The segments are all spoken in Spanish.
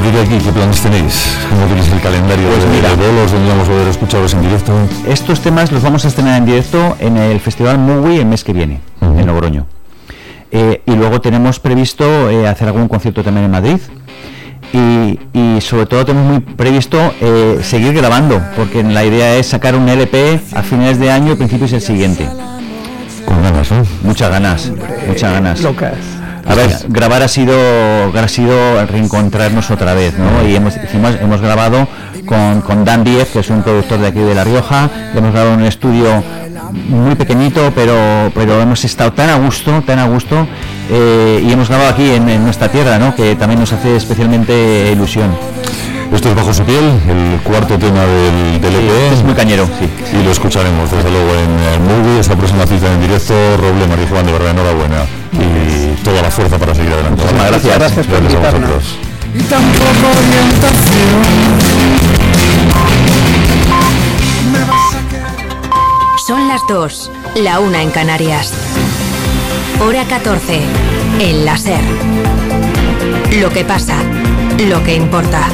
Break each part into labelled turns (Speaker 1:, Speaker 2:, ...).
Speaker 1: partir de aquí, ¿qué planes tenéis? ¿Cómo tenéis el calendario de bolos donde vamos a poder escucharos en directo?
Speaker 2: Estos temas los vamos a estrenar en directo en el Festival Movie el mes que viene, en Logroño. Y luego tenemos previsto hacer algún concierto también en Madrid. Y sobre todo tenemos muy previsto seguir grabando, porque la idea es sacar un LP a finales de año y principios del siguiente.
Speaker 1: Con ganas, ¿no?
Speaker 2: Muchas ganas.
Speaker 3: Locas.
Speaker 2: A ver, grabar ha sido reencontrarnos otra vez, ¿no? Y hemos grabado con Dan Diez, que es un productor de aquí de La Rioja. Hemos grabado en un estudio muy pequeñito, pero hemos estado tan a gusto, y hemos grabado aquí en nuestra tierra, ¿no? Que también nos hace especialmente ilusión.
Speaker 1: Esto es Bajo su piel, el cuarto tema del EP.
Speaker 2: Es muy cañero, sí.
Speaker 1: Y lo escucharemos desde luego en el Movie, esta próxima cita en directo. Roble, María Juan, de verdad enhorabuena y toda la fuerza para seguir adelante.
Speaker 2: Gracias
Speaker 3: por invitarnos.
Speaker 4: Y tampoco orientación.
Speaker 5: Son las 2, la 1 en Canarias. Hora 14, en la SER. Lo que pasa, lo que importa.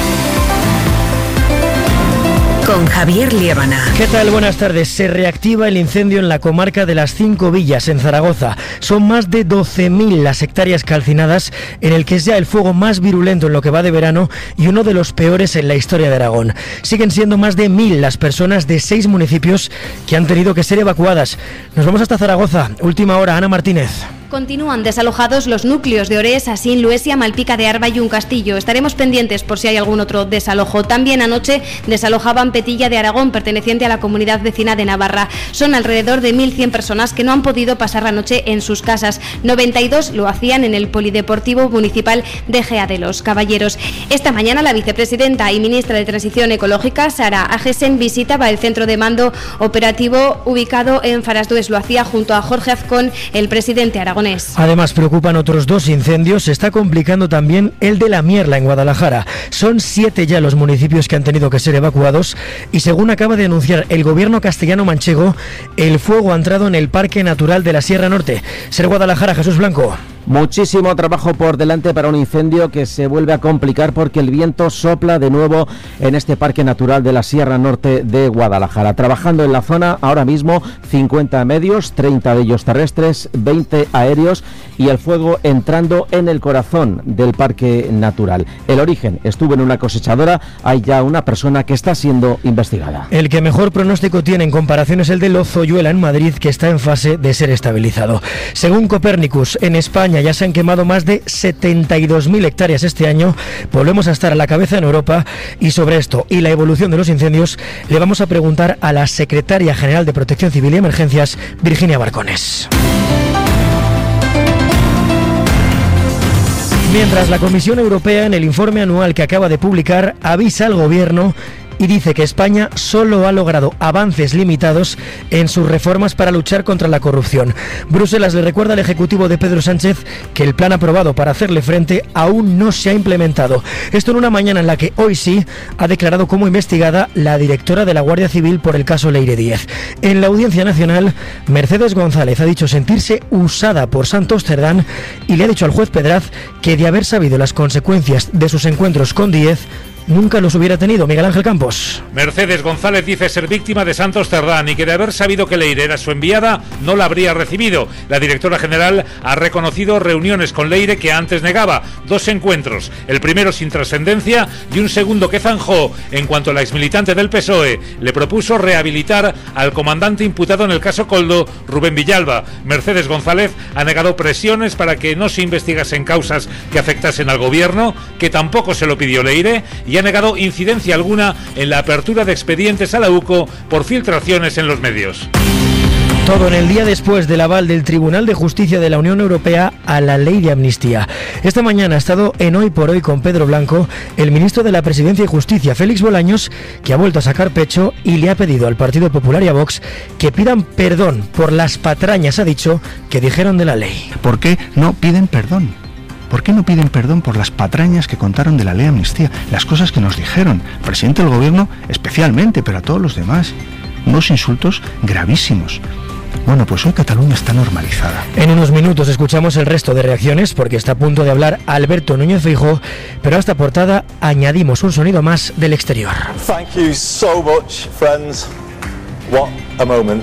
Speaker 5: Con Javier Liébana.
Speaker 6: ¿Qué tal? Buenas tardes. Se reactiva el incendio en la comarca de las 5 Villas, en Zaragoza. Son más de 12.000 las hectáreas calcinadas, en el que es ya el fuego más virulento en lo que va de verano y uno de los peores en la historia de Aragón. Siguen siendo más de 1.000 las personas de 6 municipios que han tenido que ser evacuadas. Nos vamos hasta Zaragoza. Última hora, Ana Martínez.
Speaker 7: Continúan desalojados los núcleos de Orés, Asín, Luesia, Malpica de Arba y Un Castillo. Estaremos pendientes por si hay algún otro desalojo. También anoche desalojaban Petilla de Aragón, perteneciente a la comunidad vecina de Navarra. Son alrededor de 1.100 personas que no han podido pasar la noche en sus casas. 92 lo hacían en el Polideportivo Municipal de Gea de los Caballeros. Esta mañana la vicepresidenta y ministra de Transición Ecológica, Sara Agesen, visitaba el centro de mando operativo ubicado en Farasdues. Lo hacía junto a Jorge Azcón, el presidente aragonés.
Speaker 6: Además, preocupan otros 2 incendios. Se está complicando también el de La Mierla, en Guadalajara. Son 7 ya los municipios que han tenido que ser evacuados y, según acaba de anunciar el gobierno castellano-manchego, el fuego ha entrado en el Parque Natural de la Sierra Norte. Ser Guadalajara, Jesús Blanco.
Speaker 8: Muchísimo trabajo por delante para un incendio que se vuelve a complicar porque el viento sopla de nuevo en este Parque Natural de la Sierra Norte de Guadalajara. Trabajando en la zona ahora mismo 50 medios, 30 de ellos terrestres, 20 aéreos y el fuego entrando en el corazón del Parque Natural. El origen estuvo en una cosechadora, hay ya una persona que está siendo investigada.
Speaker 6: El que mejor pronóstico tiene en comparación es el de Lozoyuela en Madrid, que está en fase de ser estabilizado. Según Copernicus, en España ya se han quemado más de 72.000 hectáreas este año. Volvemos a estar a la cabeza en Europa y sobre esto y la evolución de los incendios le vamos a preguntar a la secretaria general de Protección Civil y Emergencias, Virginia Barcones. Mientras la Comisión Europea, en el informe anual que acaba de publicar, avisa al Gobierno y dice que España solo ha logrado avances limitados en sus reformas para luchar contra la corrupción. Bruselas le recuerda al Ejecutivo de Pedro Sánchez que el plan aprobado para hacerle frente aún no se ha implementado. Esto en una mañana en la que hoy sí ha declarado como investigada la directora de la Guardia Civil por el caso Leire Díez. En la Audiencia Nacional, Mercedes González ha dicho sentirse usada por Santos Cerdán y le ha dicho al juez Pedraz que de haber sabido las consecuencias de sus encuentros con Díez, nunca los hubiera tenido. Miguel Ángel Campos.
Speaker 9: Mercedes González dice ser víctima de Santos Cerdán y que de haber sabido que Leire era su enviada no la habría recibido. La directora general ha reconocido reuniones con Leire que antes negaba, 2 encuentros, el primero sin trascendencia y un segundo que zanjó en cuanto la exmilitante del PSOE le propuso rehabilitar al comandante imputado en el caso Koldo, Rubén Villalba. Mercedes González ha negado presiones para que no se investigasen causas que afectasen al gobierno, que tampoco se lo pidió Leire, y ha negado incidencia alguna en la apertura de expedientes a la UCO por filtraciones en los medios.
Speaker 6: Todo en el día después del aval del Tribunal de Justicia de la Unión Europea a la ley de amnistía. Esta mañana ha estado en Hoy por Hoy con Pedro Blanco, el ministro de la Presidencia y Justicia, Félix Bolaños, que ha vuelto a sacar pecho y le ha pedido al Partido Popular y a Vox que pidan perdón por las patrañas, ha dicho, que dijeron de la ley.
Speaker 10: ¿Por qué no piden perdón? ¿Por qué no piden perdón por las patrañas que contaron de la ley de amnistía? Las cosas que nos dijeron, el presidente del gobierno especialmente, pero a todos los demás. Unos insultos gravísimos. Bueno, pues hoy Cataluña está normalizada.
Speaker 6: En unos minutos escuchamos el resto de reacciones porque está a punto de hablar Alberto Núñez Feijóo, pero a esta portada añadimos un sonido más del exterior.
Speaker 11: Thank you so much, friends. What a moment.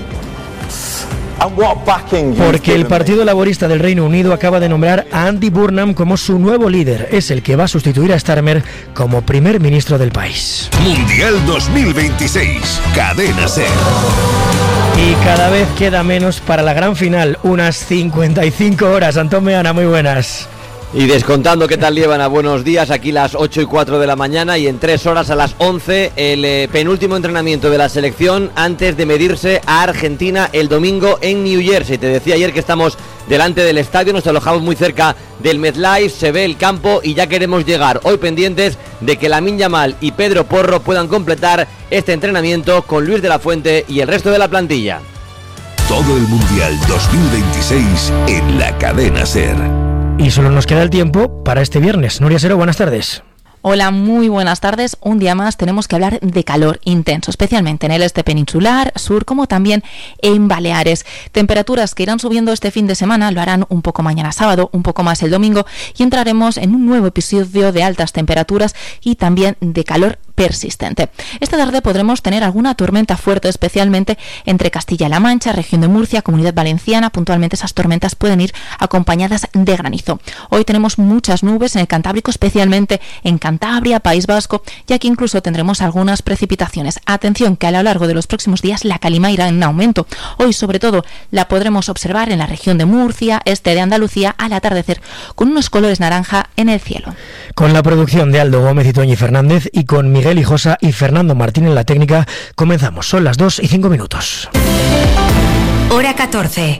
Speaker 6: Porque el Partido Laborista del Reino Unido acaba de nombrar a Andy Burnham como su nuevo líder. Es el que va a sustituir a Starmer como primer ministro del país.
Speaker 12: Mundial 2026, Cadena SER.
Speaker 6: Y cada vez queda menos para la gran final, unas 55 horas. Antón Meana, muy buenas.
Speaker 13: Y descontando qué tal llevan a buenos días, aquí las 8:04 de la mañana y en 3 horas a las 11 el penúltimo entrenamiento de la selección antes de medirse a Argentina el domingo en New Jersey. Te decía ayer que estamos delante del estadio, nos alojamos muy cerca del MetLife, se ve el campo y ya queremos llegar. Hoy pendientes de que Lamine Yamal y Pedro Porro puedan completar este entrenamiento con Luis de la Fuente y el resto de la plantilla.
Speaker 12: Todo el Mundial 2026 en la Cadena SER.
Speaker 6: Y solo nos queda el tiempo para este viernes. Nuria Sero, buenas tardes.
Speaker 14: Hola, muy buenas tardes. Un día más tenemos que hablar de calor intenso, especialmente en el este peninsular, sur, como también en Baleares. Temperaturas que irán subiendo este fin de semana, lo harán un poco mañana sábado, un poco más el domingo, y entraremos en un nuevo episodio de altas temperaturas y también de calor persistente. Esta tarde podremos tener alguna tormenta fuerte, especialmente entre Castilla-La Mancha, región de Murcia, Comunidad Valenciana. Puntualmente esas tormentas pueden ir acompañadas de granizo. Hoy tenemos muchas nubes en el Cantábrico, especialmente en Cantabria, País Vasco, y aquí incluso tendremos algunas precipitaciones. Atención que a lo largo de los próximos días la calima irá en aumento. Hoy sobre todo la podremos observar en la región de Murcia, este de Andalucía, al atardecer, con unos colores naranja en el cielo.
Speaker 6: Con la producción de Aldo Gómez y Toñi Fernández y con Miguel Hijosa y Fernando Martín en la técnica, comenzamos. Son las 2:05.
Speaker 5: Hora 14.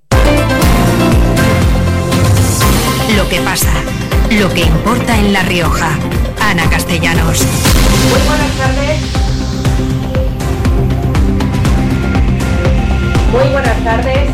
Speaker 5: Lo que pasa, lo que importa en La Rioja. Ana Castellanos.
Speaker 15: Muy buenas tardes. Muy buenas tardes.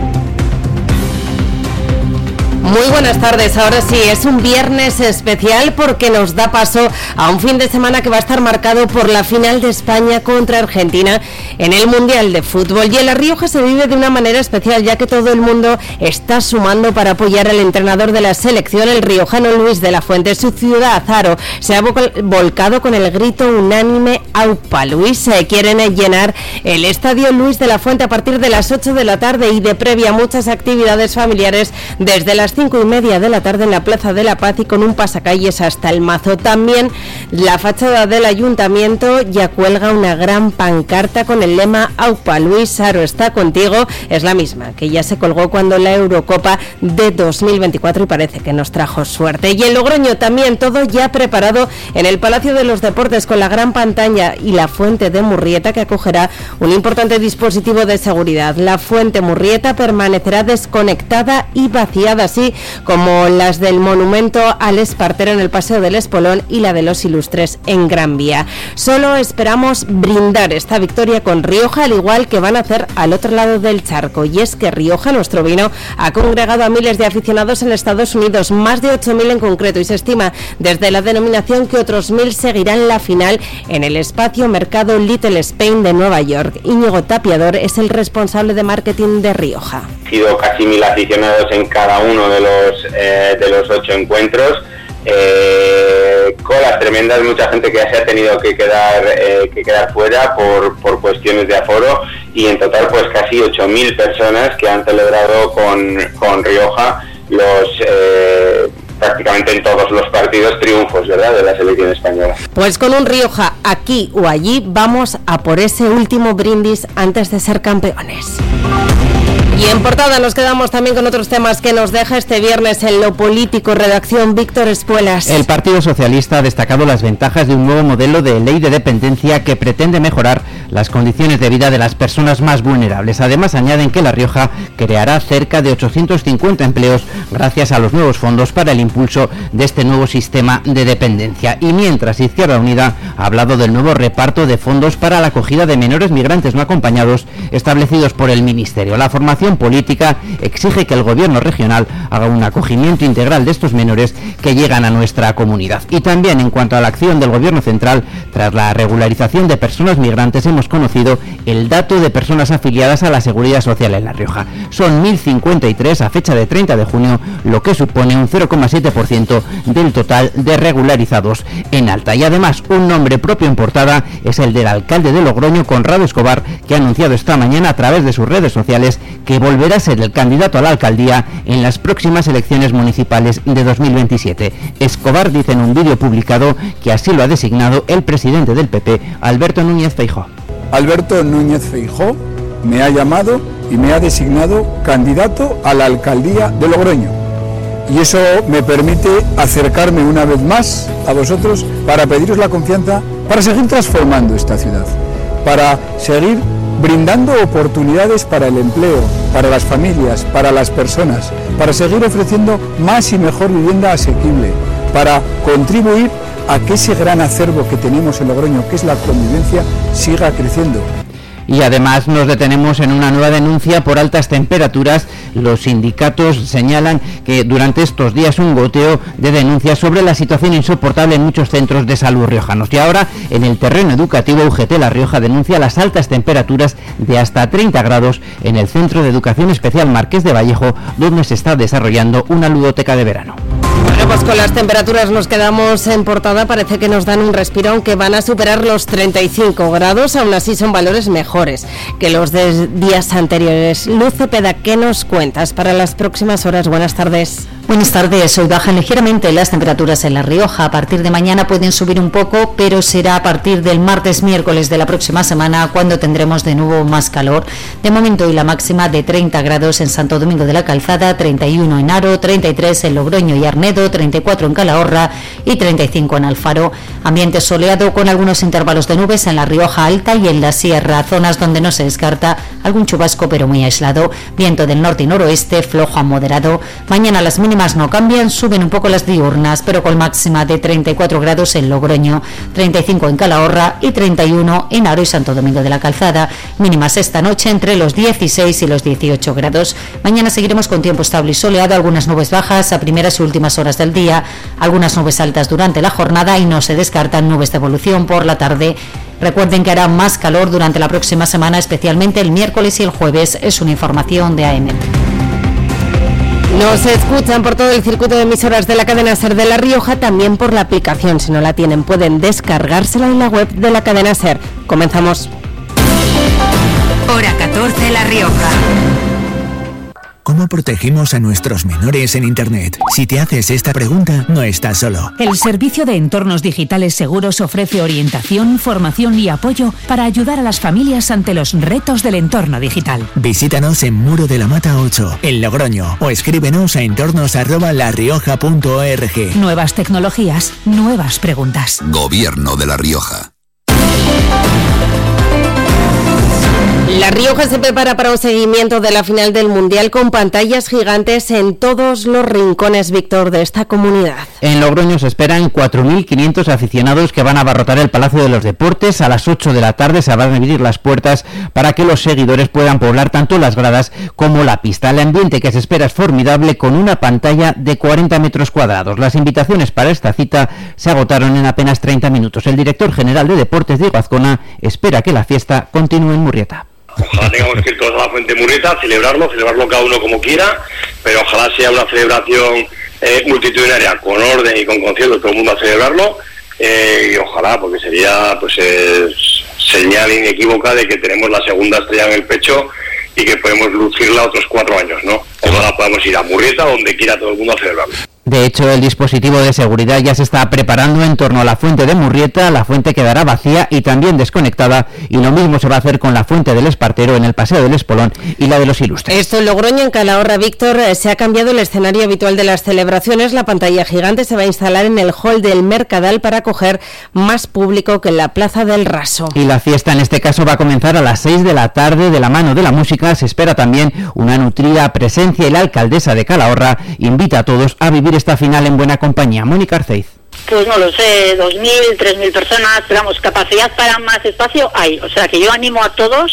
Speaker 15: Muy buenas tardes, ahora sí, es un viernes especial porque nos da paso a un fin de semana que va a estar marcado por la final de España contra Argentina en el Mundial de Fútbol. Y en La Rioja se vive de una manera especial, ya que todo el mundo está sumando para apoyar al entrenador de la selección, el riojano Luis de la Fuente. Su ciudad, Haro, se ha volcado con el grito unánime Aupa Luis. Quieren llenar el estadio Luis de la Fuente a partir de las 8 de la tarde y de previa muchas actividades familiares desde las 5:30 de la tarde en la Plaza de la Paz y con un pasacalles hasta el Mazo. También la fachada del ayuntamiento ya cuelga una gran pancarta con el lema Aupa Luis, Haro está contigo. Es la misma que ya se colgó cuando la Eurocopa de 2024 y parece que nos trajo suerte. Y en Logroño también todo ya preparado en el Palacio de los Deportes con la gran pantalla y la Fuente de Murrieta, que acogerá un importante dispositivo de seguridad. La Fuente Murrieta permanecerá desconectada y vaciada, así como las del monumento al Espartero en el Paseo del Espolón y la de los Ilustres en Gran Vía. Solo esperamos brindar esta victoria con Rioja, al igual que van a hacer al otro lado del charco. Y es que Rioja, nuestro vino, ha congregado a miles de aficionados en Estados Unidos, más de 8.000 en concreto, y se estima desde la denominación que otros 1.000 seguirán la final en el espacio Mercado Little Spain de Nueva York. Íñigo Tapiador es el responsable de marketing de Rioja.
Speaker 16: Ha sido casi 1.000 aficionados en cada uno de los 8 encuentros, colas tremendas, mucha gente que ya se ha tenido que quedar fuera por cuestiones de aforo, y en total pues casi 8.000 personas que han celebrado con Rioja prácticamente en todos los partidos triunfos, ¿verdad?, de la selección española.
Speaker 15: Pues con un Rioja aquí o allí vamos a por ese último brindis antes de ser campeones. Y en portada nos quedamos también con otros temas que nos deja este viernes en lo político. Redacción Víctor Espuelas.
Speaker 2: El Partido Socialista ha destacado las ventajas de un nuevo modelo de ley de dependencia que pretende mejorar las condiciones de vida de las personas más vulnerables. Además, añaden que La Rioja creará cerca de 850 empleos gracias a los nuevos fondos para el impulso de este nuevo sistema de dependencia. Y mientras Izquierda Unida ha hablado del nuevo reparto de fondos para la acogida de menores migrantes no acompañados establecidos por el Ministerio. La formación
Speaker 17: formación política exige que el gobierno regional haga un acogimiento integral de estos menores que llegan a nuestra comunidad. Y también en cuanto a la acción del gobierno central, tras la regularización de personas migrantes, hemos conocido el dato de personas afiliadas a la Seguridad Social en La Rioja. Son 1.053 a fecha de 30 de junio, lo que supone un 0,7% del total de regularizados en alta. Y además, un nombre propio en portada es el del alcalde de Logroño, Conrado Escobar, que ha anunciado esta mañana a través de sus redes sociales que volverá a ser el candidato a la alcaldía en las próximas elecciones municipales de 2027. Escobar dice en un vídeo publicado que así lo ha designado el presidente del PP, Alberto Núñez Feijóo.
Speaker 18: Alberto Núñez Feijóo me ha llamado y me ha designado candidato a la alcaldía de Logroño. Y eso me permite acercarme una vez más a vosotros para pediros la confianza para seguir transformando esta ciudad, para seguir brindando oportunidades para el empleo, para las familias, para las personas, para seguir ofreciendo más y mejor vivienda asequible, para contribuir a que ese gran acervo que tenemos en Logroño, que es la convivencia, siga creciendo.
Speaker 17: Y además nos detenemos en una nueva denuncia por altas temperaturas. Los sindicatos señalan que durante estos días un goteo de denuncias sobre la situación insoportable en muchos centros de salud riojanos. Y ahora, en el terreno educativo, UGT La Rioja denuncia las altas temperaturas de hasta 30 grados en el Centro de Educación Especial Marqués de Vallejo, donde se está desarrollando una ludoteca de verano.
Speaker 15: Bueno, pues con las temperaturas nos quedamos en portada, parece que nos dan un respiro, aunque van a superar los 35 grados, aún así son valores mejores que los de días anteriores. Luz Cepeda, ¿qué nos cuentas para las próximas horas? Buenas tardes.
Speaker 19: Buenas tardes, hoy bajan ligeramente las temperaturas en La Rioja, a partir de mañana pueden subir un poco, pero será a partir del martes, miércoles de la próxima semana cuando tendremos de nuevo más calor. De momento hoy la máxima de 30 grados en Santo Domingo de la Calzada, 31 en Haro, 33 en Logroño y Arnedo, 34 en Calahorra y 35 en Alfaro. Ambiente soleado con algunos intervalos de nubes en La Rioja Alta y en la Sierra, zonas donde no se descarta algún chubasco pero muy aislado. Viento del norte y noroeste, flojo a moderado. Mañana las mínimas no cambian, suben un poco las diurnas, pero con máxima de 34 grados en Logroño, 35 en Calahorra y 31 en Haro y Santo Domingo de la Calzada. Mínimas esta noche entre los 16 y los 18 grados. Mañana seguiremos con tiempo estable y soleado, algunas nubes bajas a primeras y últimas horas del día, algunas nubes altas durante la jornada y no se descartan nubes de evolución por la tarde. Recuerden que hará más calor durante la próxima semana, especialmente el miércoles y el jueves. Es una información de AM.
Speaker 15: Nos escuchan por todo el circuito de emisoras de la cadena SER de La Rioja, también por la aplicación. Si no la tienen, pueden descargársela en la web de la cadena SER. Comenzamos.
Speaker 5: Hora 14, La Rioja.
Speaker 20: ¿Cómo protegemos a nuestros menores en Internet? Si te haces esta pregunta, no estás solo.
Speaker 21: El Servicio de Entornos Digitales Seguros ofrece orientación, formación y apoyo para ayudar a las familias ante los retos del entorno digital.
Speaker 20: Visítanos en Muro de la Mata 8, en Logroño, o escríbenos a entornos@larioja.org.
Speaker 21: Nuevas tecnologías, nuevas preguntas.
Speaker 12: Gobierno de La Rioja.
Speaker 15: La Rioja se prepara para un seguimiento de la final del Mundial con pantallas gigantes en todos los rincones, Víctor, de esta comunidad.
Speaker 17: En Logroño se esperan 4.500 aficionados que van a abarrotar el Palacio de los Deportes. A las 8 de la tarde se van a abrir las puertas para que los seguidores puedan poblar tanto las gradas como la pista. El ambiente que se espera es formidable, con una pantalla de 40 metros cuadrados. Las invitaciones para esta cita se agotaron en apenas 30 minutos. El director general de Deportes, Diego Azcona, espera que la fiesta continúe en Murrieta.
Speaker 22: Ojalá tengamos que ir todos a la Fuente Murrieta, celebrarlo cada uno como quiera, pero ojalá sea una celebración multitudinaria, con orden y con concierto, todo el mundo a celebrarlo, y ojalá, porque sería señal inequívoca de que tenemos la segunda estrella en el pecho y que podemos lucirla otros 4 años, ¿no? Ojalá podamos ir a Murrieta, donde quiera todo el mundo a celebrarlo.
Speaker 17: De hecho, el dispositivo de seguridad ya se está preparando en torno a la fuente de Murrieta. La fuente quedará vacía y también desconectada, y lo mismo se va a hacer con la fuente del Espartero en el Paseo del Espolón y la de los Ilustres.
Speaker 15: Esto en Logroño, en Calahorra, Víctor, se ha cambiado el escenario habitual de las celebraciones. La pantalla gigante se va a instalar en el hall del Mercadal para acoger más público que en la Plaza del Raso.
Speaker 17: Y la fiesta en este caso va a comenzar a las 6 de la tarde de la mano de la música. Se espera también una nutrida presencia y la alcaldesa de Calahorra invita a todos a vivir esta final en buena compañía. Mónica Arceiz.
Speaker 23: Pues no lo sé, 2.000, 3.000 personas, pero vamos, capacidad para más espacio hay. O sea que yo animo a todos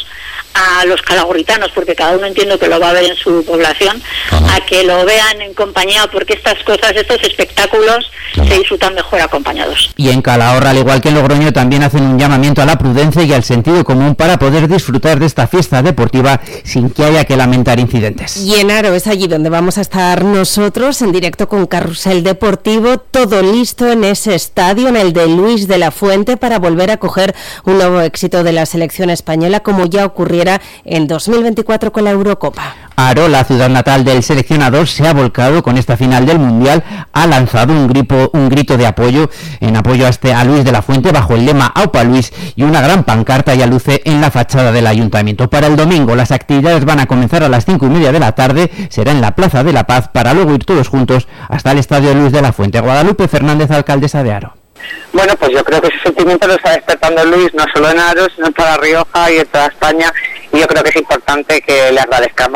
Speaker 1: a los calagurritanos, porque cada uno entiendo que lo va a ver en su población, a que lo vean en compañía, porque estas cosas, estos espectáculos se disfrutan mejor acompañados.
Speaker 17: Y en Calahorra, al igual que en Logroño, también hacen un llamamiento a la prudencia y al sentido común para poder disfrutar de esta fiesta deportiva sin que haya que lamentar incidentes.
Speaker 15: Y en Aro es allí donde vamos a estar nosotros en directo con Carrusel Deportivo, todo listo en ese estadio, en el de Luis de la Fuente, para volver a coger un nuevo éxito de la selección española, como ya ocurriera en 2024 con la Eurocopa.
Speaker 17: Aro, la ciudad natal del seleccionador, se ha volcado con esta final del Mundial, ha lanzado un grito de apoyo a Luis de la Fuente bajo el lema Aupa Luis, y una gran pancarta ya luce en la fachada del ayuntamiento. Para el domingo las actividades van a comenzar a las 5:30 de la tarde, será en la Plaza de la Paz, para luego ir todos juntos hasta el estadio Luis de la Fuente. Guadalupe Fernández, alcaldesa de Aro.
Speaker 3: Bueno, pues yo creo que ese sentimiento lo está despertando Luis, no solo en Aro, sino en toda Rioja y en toda España, y yo creo que es importante que le agradezcamos